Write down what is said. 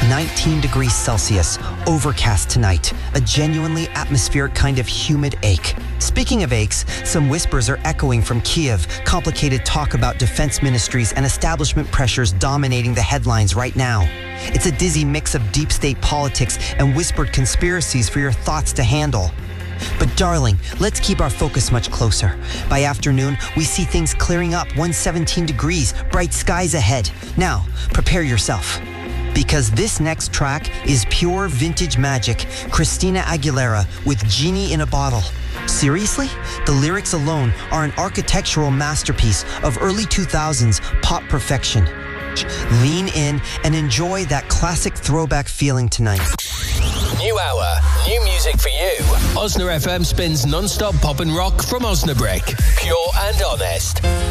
19 degrees Celsius, overcast tonight, a genuinely atmospheric kind of humid ache. Speaking of aches, some whispers are echoing from Kiev, complicated talk about defense ministries and establishment pressures dominating the headlines right now. It's a dizzy mix of deep state politics and whispered conspiracies for your thoughts to handle. But darling, let's keep our focus much closer. By afternoon, we see things clearing up, 117 degrees, bright skies ahead. Now, prepare yourself. Because this next track is pure vintage magic, Christina Aguilera with Genie in a Bottle. Seriously? The lyrics alone are an architectural masterpiece of early 2000s pop perfection. Lean in and enjoy that classic throwback feeling tonight. New hour, new music for you. Osna FM spins non-stop pop and rock from Osnabrück. Pure and honest.